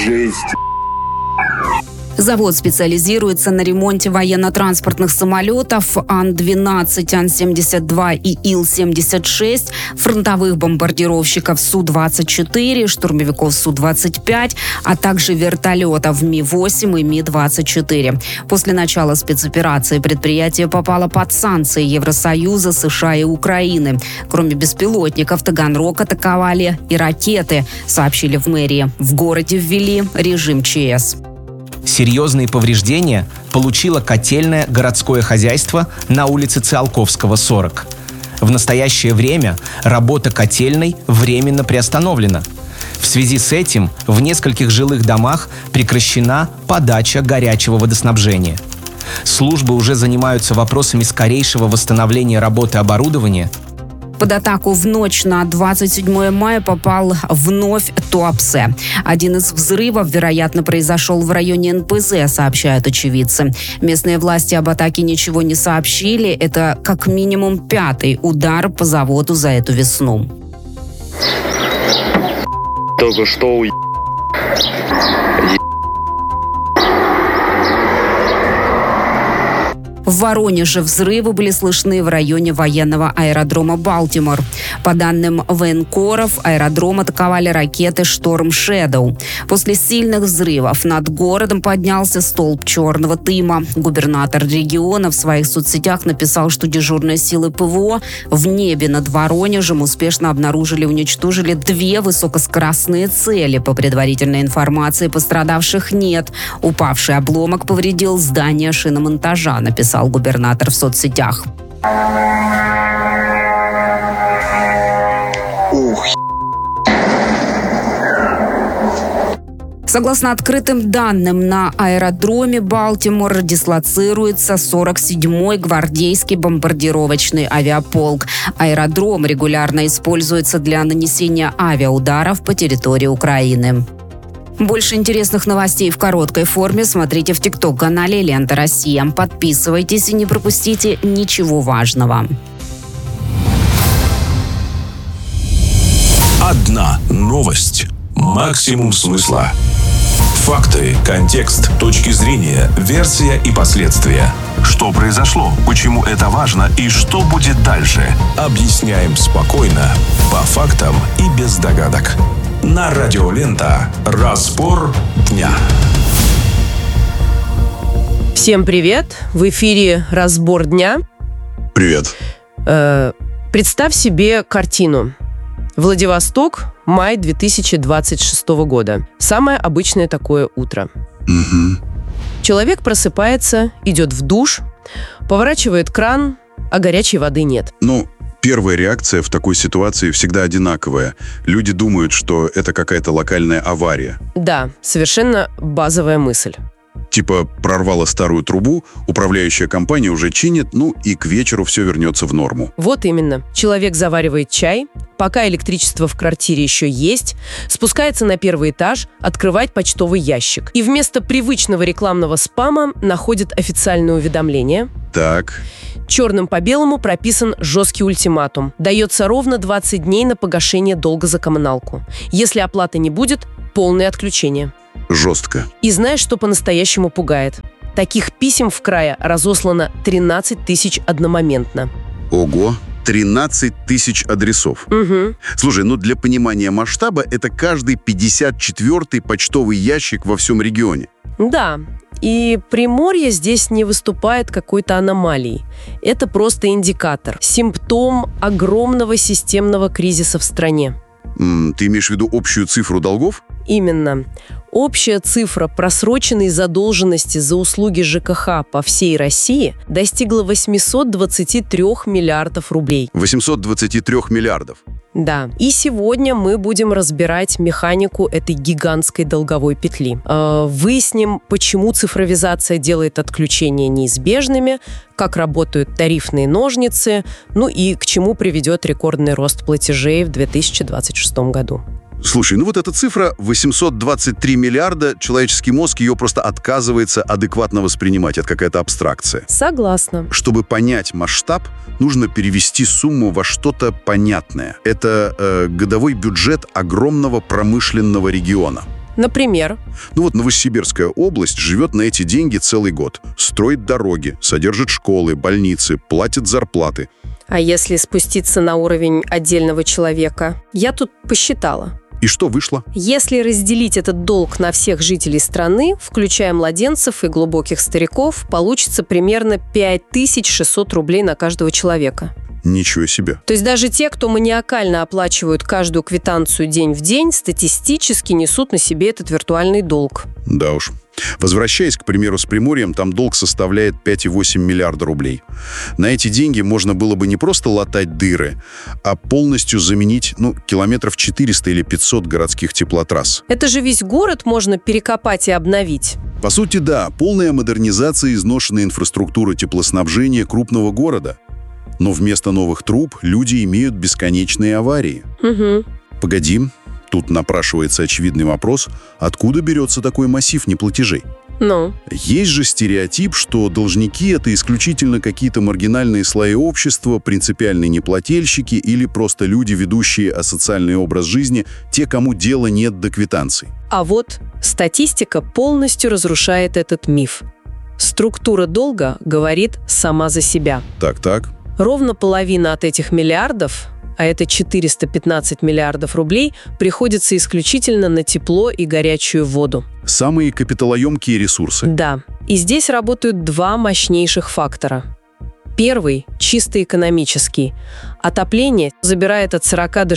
Жесть. Завод специализируется на ремонте военно-транспортных самолетов Ан-12, Ан-72 и Ил-76, фронтовых бомбардировщиков Су-24, штурмовиков Су-25, а также вертолетов Ми-8 и Ми-24. После начала спецоперации предприятие попало под санкции Евросоюза, США и Украины. Кроме беспилотников, Таганрог атаковали и ракеты, сообщили в мэрии. В городе ввели режим ЧС. Серьезные повреждения получило котельное городское хозяйство на улице Циолковского, 40. В настоящее время работа котельной временно приостановлена. В связи с этим в нескольких жилых домах прекращена подача горячего водоснабжения. Службы уже занимаются вопросами скорейшего восстановления работы оборудования. Под атаку в ночь на 27 мая попал вновь Туапсе. Один из взрывов, вероятно, произошел в районе НПЗ, сообщают очевидцы. Местные власти об атаке ничего не сообщили. Это как минимум 5-й удар по заводу за эту весну. Только что В Воронеже взрывы были слышны в районе военного аэродрома Балтимор. По данным военкоров, аэродром атаковали ракеты «Шторм Шэдоу». После сильных взрывов над городом поднялся столб черного дыма. Губернатор региона в своих соцсетях написал, что дежурные силы ПВО в небе над Воронежем успешно обнаружили и уничтожили 2 высокоскоростные цели. По предварительной информации, пострадавших нет. Упавший обломок повредил здание шиномонтажа, написал губернатор в соцсетях. Согласно открытым данным, на аэродроме Балтимор дислоцируется 47-й гвардейский бомбардировочный авиаполк. Аэродром регулярно используется для нанесения авиаударов по территории Украины. Больше интересных новостей в короткой форме смотрите в ТикТок-канале «Лента Россия». Подписывайтесь и не пропустите ничего важного. Одна новость. Максимум смысла. Факты, контекст, точки зрения, версия и последствия. Что произошло, почему это важно и что будет дальше. Объясняем спокойно, по фактам и без догадок. На радио «Лента». Разбор дня. Всем привет! В эфире «Разбор дня». Привет. Представь себе картину. Владивосток, май 2026 года. Самое обычное такое утро. Человек просыпается, идет в душ, поворачивает кран, а горячей воды нет. Первая реакция в такой ситуации всегда одинаковая. Люди думают, что это какая-то локальная авария. Да, совершенно базовая мысль. Типа прорвало старую трубу, управляющая компания уже чинит, и к вечеру все вернется в норму. Вот именно. Человек заваривает чай, пока электричество в квартире еще есть, спускается на первый этаж, открывает почтовый ящик. И вместо привычного рекламного спама находит официальное уведомление. Так. Черным по белому прописан жесткий ультиматум. Дается ровно 20 дней на погашение долга за коммуналку. Если оплаты не будет, полное отключение. Жестко. И знаешь, что по-настоящему пугает? Таких писем в крае разослано 13 тысяч одномоментно. Ого! 13 тысяч адресов. Угу. Слушай, для понимания масштаба это каждый 54-й почтовый ящик во всем регионе. Да. И Приморье здесь не выступает какой-то аномалией. Это просто индикатор, симптом огромного системного кризиса в стране. Ты имеешь в виду общую цифру долгов? Именно. Общая цифра просроченной задолженности за услуги ЖКХ по всей России достигла 823 миллиардов рублей. 823 миллиардов? Да. И сегодня мы будем разбирать механику этой гигантской долговой петли. Выясним, почему цифровизация делает отключения неизбежными, как работают тарифные ножницы, и к чему приведет рекордный рост платежей в 2026 году. Слушай, вот эта цифра 823 миллиарда, человеческий мозг ее просто отказывается адекватно воспринимать. Это какая-то абстракция. Согласна. Чтобы понять масштаб, нужно перевести сумму во что-то понятное. Это годовой бюджет огромного промышленного региона. Например? Ну вот Новосибирская область живет на эти деньги целый год. Строит дороги, содержит школы, больницы, платит зарплаты. А если спуститься на уровень отдельного человека? Я тут посчитала. И что вышло? Если разделить этот долг на всех жителей страны, включая младенцев и глубоких стариков, получится примерно 5600 рублей на каждого человека. Ничего себе. То есть даже те, кто маниакально оплачивают каждую квитанцию день в день, статистически несут на себе этот виртуальный долг. Да уж. Возвращаясь, к примеру, с Приморьем, там долг составляет 5,8 миллиарда рублей. На эти деньги можно было бы не просто латать дыры, а полностью заменить, километров 400 или 500 городских теплотрасс. Это же весь город можно перекопать и обновить. По сути, да, полная модернизация изношенной инфраструктуры теплоснабжения крупного города. Но вместо новых труб люди имеют бесконечные аварии. Угу. Погоди, тут напрашивается очевидный вопрос, откуда берется такой массив неплатежей? Есть же стереотип, что должники – это исключительно какие-то маргинальные слои общества, принципиальные неплательщики или просто люди, ведущие асоциальный образ жизни, те, кому дела нет до квитанций. А вот статистика полностью разрушает этот миф. Структура долга говорит сама за себя. Так. Ровно половина от этих миллиардов, а это 415 миллиардов рублей, приходится исключительно на тепло и горячую воду. Самые капиталоемкие ресурсы. Да. И здесь работают два мощнейших фактора. Первый – чисто экономический. Отопление забирает от 40 до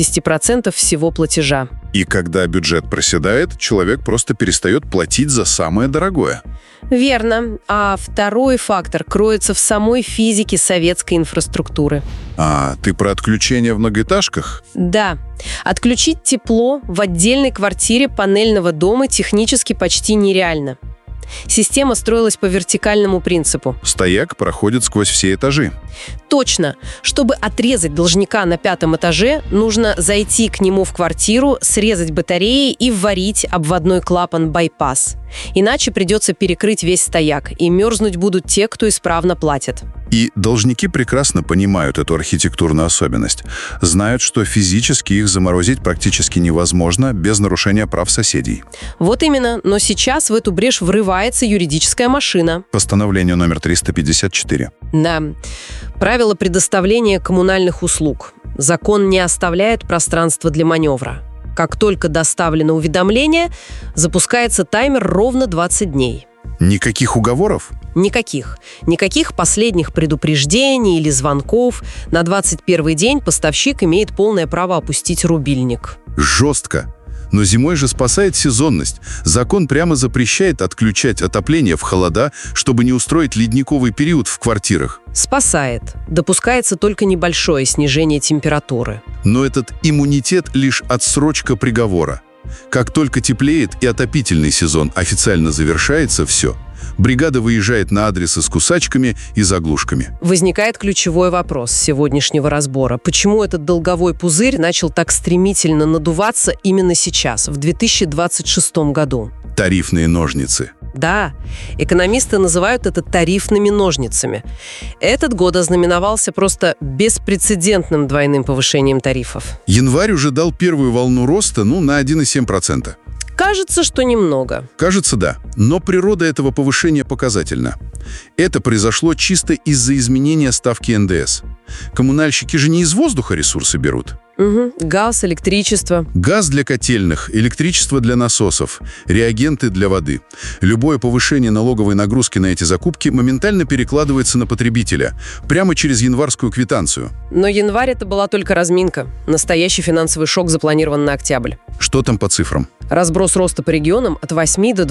60% всего платежа. И когда бюджет проседает, человек просто перестает платить за самое дорогое. Верно. А второй фактор кроется в самой физике советской инфраструктуры. А, ты про отключение в многоэтажках? Да. Отключить тепло в отдельной квартире панельного дома технически почти нереально. Система строилась по вертикальному принципу. Стояк проходит сквозь все этажи. Точно. Чтобы отрезать должника на 5-м этаже, нужно зайти к нему в квартиру, срезать батареи и вварить обводной клапан-байпас. Иначе придется перекрыть весь стояк, и мерзнуть будут те, кто исправно платит. И должники прекрасно понимают эту архитектурную особенность. Знают, что физически их заморозить практически невозможно без нарушения прав соседей. Вот именно. Но сейчас в эту брешь врывается юридическая машина. Постановление номер 354. Да. Правила предоставления коммунальных услуг. Закон не оставляет пространства для маневра. Как только доставлено уведомление, запускается таймер ровно 20 дней. Никаких уговоров? Никаких. Никаких последних предупреждений или звонков. На 21-й день поставщик имеет полное право опустить рубильник. Жестко. Но зимой же спасает сезонность. Закон прямо запрещает отключать отопление в холода, чтобы не устроить ледниковый период в квартирах. Спасает. Допускается только небольшое снижение температуры. Но этот иммунитет – лишь отсрочка приговора. Как только теплеет и отопительный сезон официально завершается, все. Бригада выезжает на адресы с кусачками и заглушками. Возникает ключевой вопрос сегодняшнего разбора. Почему этот долговой пузырь начал так стремительно надуваться именно сейчас, в 2026 году? Тарифные ножницы. Да, экономисты называют это тарифными ножницами. Этот год ознаменовался просто беспрецедентным двойным повышением тарифов. Январь уже дал первую волну роста, на 1,7%. Кажется, что немного. Кажется, да. Но природа этого повышения показательна. Это произошло чисто из-за изменения ставки НДС. Коммунальщики же не из воздуха ресурсы берут. Угу. Газ, электричество. Газ для котельных, электричество для насосов, реагенты для воды. Любое повышение налоговой нагрузки на эти закупки моментально перекладывается на потребителя, прямо через январскую квитанцию. Но январь – это была только разминка. Настоящий финансовый шок запланирован на октябрь. Что там по цифрам? Разброс роста по регионам от 8 до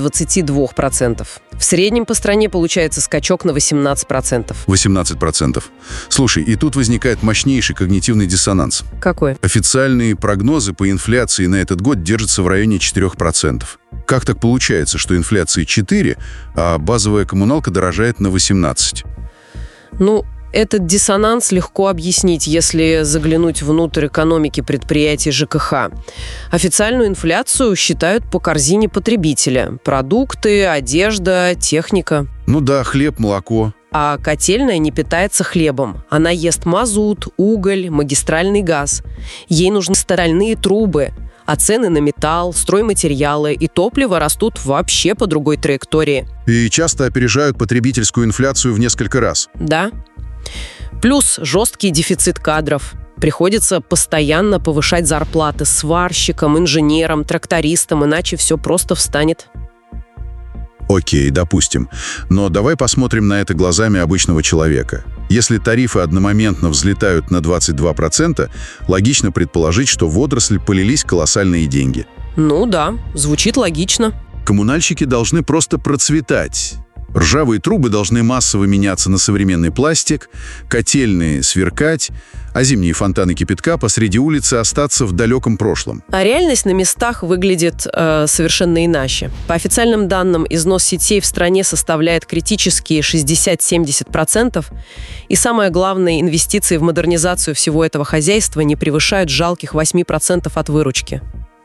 22%. В среднем по стране получается скачок на 18%. 18%. Слушай, и тут возникает мощнейший когнитивный диссонанс. Какой? Официальные прогнозы по инфляции на этот год держатся в районе 4%. Как так получается, что инфляция 4%, а базовая коммуналка дорожает на 18%? Этот диссонанс легко объяснить, если заглянуть внутрь экономики предприятий ЖКХ. Официальную инфляцию считают по корзине потребителя. Продукты, одежда, техника. Да, хлеб, молоко. а котельная не питается хлебом. Она ест мазут, уголь, магистральный газ. Ей нужны стальные трубы, а цены на металл, стройматериалы и топливо растут вообще по другой траектории. И часто опережают потребительскую инфляцию в несколько раз. Да. Плюс жесткий дефицит кадров. Приходится постоянно повышать зарплаты сварщикам, инженерам, трактористам, иначе все просто встанет. Окей, допустим. Но давай посмотрим на это глазами обычного человека. Если тарифы одномоментно взлетают на 22%, логично предположить, что в отрасль полились колоссальные деньги. Ну да, звучит логично. Коммунальщики должны просто процветать. Ржавые трубы должны массово меняться на современный пластик, котельные сверкать, а зимние фонтаны кипятка посреди улицы остаться в далеком прошлом. А реальность на местах выглядит совершенно иначе. По официальным данным, износ сетей в стране составляет критические 60-70%, и самое главное, инвестиции в модернизацию всего этого хозяйства не превышают жалких 8% от выручки.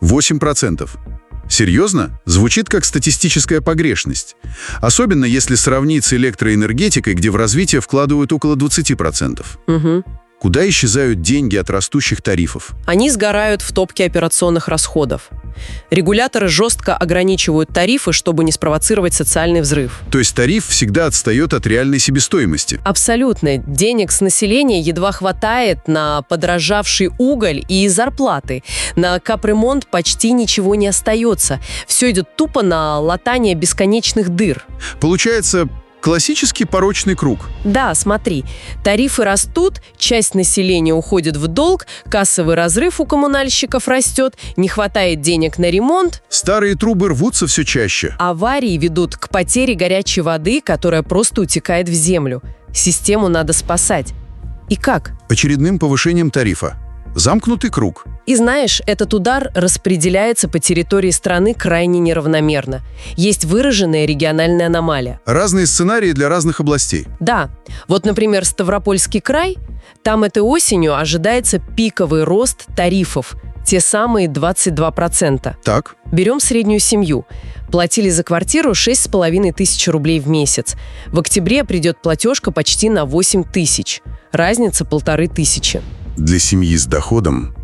8%. Серьезно? Звучит как статистическая погрешность. Особенно если сравнить с электроэнергетикой, где в развитие вкладывают около 20%. Угу. Куда исчезают деньги от растущих тарифов? Они сгорают в топке операционных расходов. Регуляторы жестко ограничивают тарифы, чтобы не спровоцировать социальный взрыв. То есть тариф всегда отстает от реальной себестоимости? Абсолютно. Денег с населения едва хватает на подорожавший уголь и зарплаты. На капремонт почти ничего не остается. Все идет тупо на латание бесконечных дыр. Получается, классический порочный круг. Да, смотри, тарифы растут, часть населения уходит в долг, кассовый разрыв у коммунальщиков растет, не хватает денег на ремонт. Старые трубы рвутся все чаще. Аварии ведут к потере горячей воды, которая просто утекает в землю. Систему надо спасать. И как? Очередным повышением тарифа. Замкнутый круг. И знаешь, этот удар распределяется по территории страны крайне неравномерно. Есть выраженная региональная аномалия. Разные сценарии для разных областей. Да. Вот, например, Ставропольский край, там этой осенью ожидается пиковый рост тарифов. Те самые 22%. Так. Берем среднюю семью. Платили за квартиру 6,5 тысяч рублей в месяц. В октябре придет платежка почти на 8 тысяч. Разница 1500. Для семьи с доходом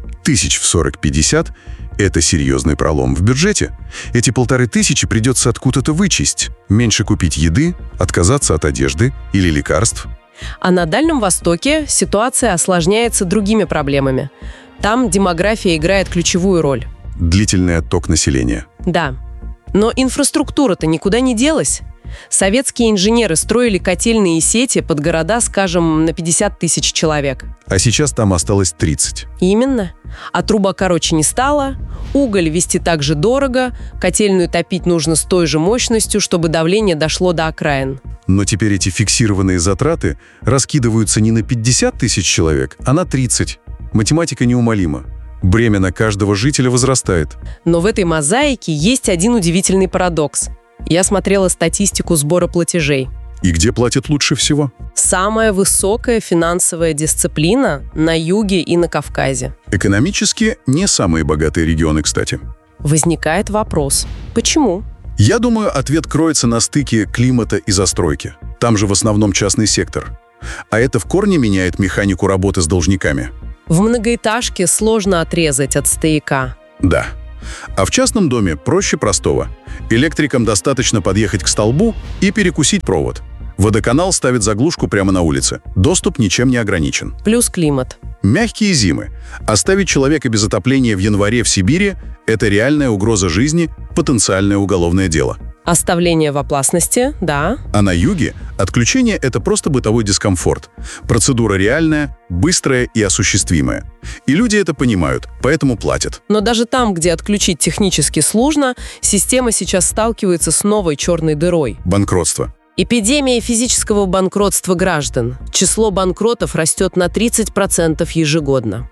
40-50 – это серьезный пролом в бюджете. Эти 1500 придется откуда-то вычесть. Меньше купить еды, отказаться от одежды или лекарств. А на Дальнем Востоке ситуация осложняется другими проблемами. Там демография играет ключевую роль. Длительный отток населения. Да. Но инфраструктура-то никуда не делась. Советские инженеры строили котельные сети под города, скажем, на 50 тысяч человек. А сейчас там осталось 30. Именно. А труба короче не стала, уголь везти так же дорого, котельную топить нужно с той же мощностью, чтобы давление дошло до окраин. Но теперь эти фиксированные затраты раскидываются не на 50 тысяч человек, а на 30. Математика неумолима. Бремя на каждого жителя возрастает. Но в этой мозаике есть один удивительный парадокс. Я смотрела статистику сбора платежей. И где платят лучше всего? Самая высокая финансовая дисциплина на юге и на Кавказе. Экономически не самые богатые регионы, кстати. Возникает вопрос. Почему? Я думаю, ответ кроется на стыке климата и застройки. Там же в основном частный сектор. А это в корне меняет механику работы с должниками. В многоэтажке сложно отрезать от стояка. Да. А в частном доме проще простого. Электрикам достаточно подъехать к столбу и перекусить провод. Водоканал ставит заглушку прямо на улице. Доступ ничем не ограничен. Плюс климат. Мягкие зимы. Оставить человека без отопления в январе в Сибири – это реальная угроза жизни, потенциальное уголовное дело. Оставление в опасности, да. А на юге отключение – это просто бытовой дискомфорт. Процедура реальная, быстрая и осуществимая. И люди это понимают, поэтому платят. Но даже там, где отключить технически сложно, система сейчас сталкивается с новой черной дырой. Банкротство. Эпидемия физического банкротства граждан. Число банкротов растет на 30% ежегодно.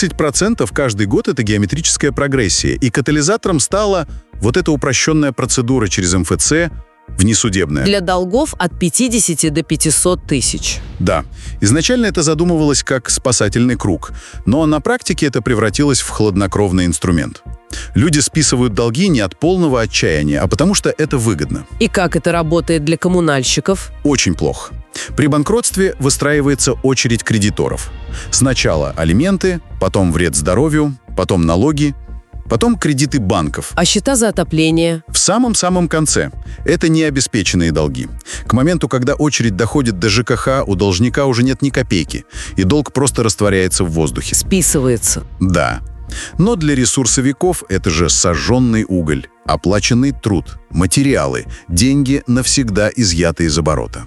30% каждый год – это геометрическая прогрессия, и катализатором стала вот эта упрощенная процедура через МФЦ, Внесудебное. Для долгов от 50 до 500 тысяч. Да. Изначально это задумывалось как спасательный круг, но на практике это превратилось в хладнокровный инструмент. Люди списывают долги не от полного отчаяния, а потому что это выгодно. И как это работает для коммунальщиков? Очень плохо. При банкротстве выстраивается очередь кредиторов. Сначала алименты, потом вред здоровью, потом налоги, потом кредиты банков. А счета за отопление? В самом-самом конце. Это необеспеченные долги. К моменту, когда очередь доходит до ЖКХ, у должника уже нет ни копейки, и долг просто растворяется в воздухе. Списывается. Да. Но для ресурсовиков это же сожженный уголь, оплаченный труд, материалы, деньги, навсегда изъятые из оборота.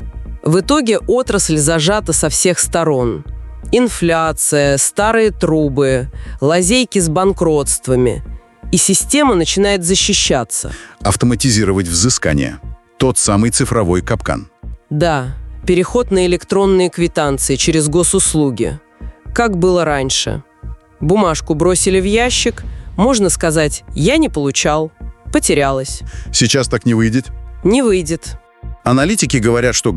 В итоге отрасль зажата со всех сторон. Инфляция, старые трубы, лазейки с банкротствами. И система начинает защищаться. Автоматизировать взыскание. Тот самый цифровой капкан. Да, переход на электронные квитанции через госуслуги. Как было раньше. Бумажку бросили в ящик, можно сказать, я не получал, потерялась. Сейчас так не выйдет? Не выйдет. Аналитики говорят, что к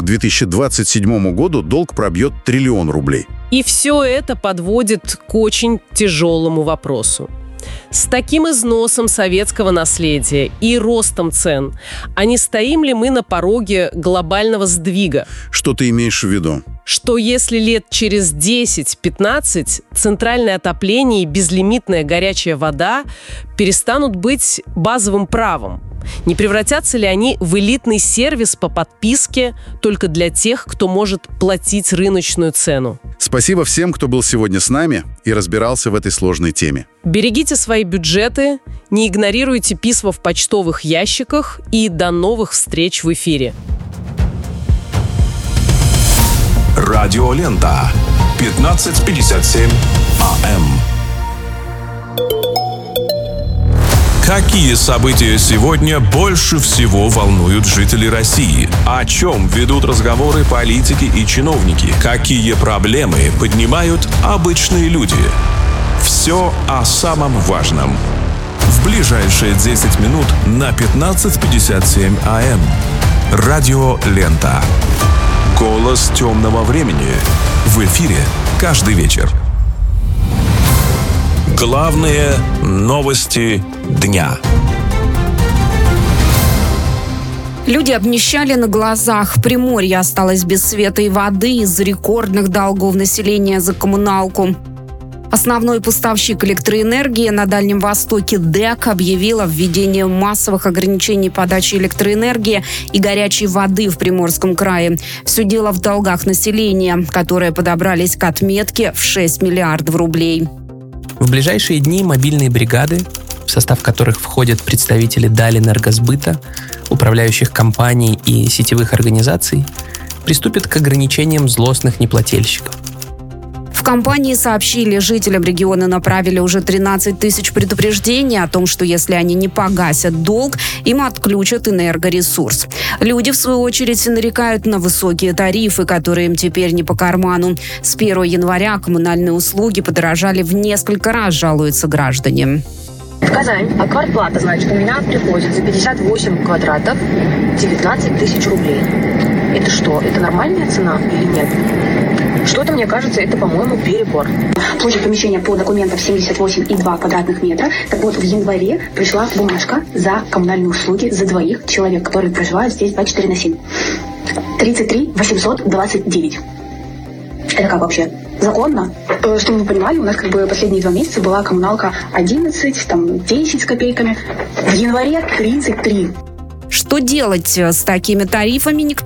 2027 году долг пробьет 1 триллион рублей. И все это подводит к очень тяжелому вопросу. С таким износом советского наследия и ростом цен, а не стоим ли мы на пороге глобального сдвига? Что ты имеешь в виду? Что если лет через 10-15 центральное отопление и безлимитная горячая вода перестанут быть базовым правом? Не превратятся ли они в элитный сервис по подписке только для тех, кто может платить рыночную цену? Спасибо всем, кто был сегодня с нами и разбирался в этой сложной теме. Берегите свои бюджеты, не игнорируйте письма в почтовых ящиках и до новых встреч в эфире. Радиолента. 15:57 АМ. Какие события сегодня больше всего волнуют жителей России? О чем ведут разговоры политики и чиновники? Какие проблемы поднимают обычные люди? Все о самом важном. В ближайшие 10 минут на 15:57 АМ. Радиолента. Голос темного времени. В эфире каждый вечер. Главные новости дня. Люди обнищали на глазах. Приморье осталось без света и воды из-за рекордных долгов населения за коммуналку. Основной поставщик электроэнергии на Дальнем Востоке ДЭК объявила введение массовых ограничений подачи электроэнергии и горячей воды в Приморском крае. Все дело в долгах населения, которые подобрались к отметке в 6 миллиардов рублей. В ближайшие дни мобильные бригады, в состав которых входят представители Дальэнергосбыта, управляющих компаний и сетевых организаций, приступят к ограничениям злостных неплательщиков. В компании сообщили, жителям региона направили уже 13 тысяч предупреждений о том, что если они не погасят долг, им отключат энергоресурс. Люди, в свою очередь, нарекают на высокие тарифы, которые им теперь не по карману. С 1 января коммунальные услуги подорожали в несколько раз, жалуются граждане. В Казань квартплата, значит, у меня приходит за 58 квадратов 19 тысяч рублей. Это что, это нормальная цена или нет? Что-то, мне кажется, это, по-моему, перебор. Площадь помещения по документам 78,2 квадратных метра. Так вот, в январе пришла бумажка за коммунальные услуги за двоих человек, которые проживают здесь 24/7. 33 829. Это как вообще? Законно? Чтобы вы понимали, у нас последние 2 месяца была коммуналка 11, 10 с копейками. В январе 33. Что делать с такими тарифами, никто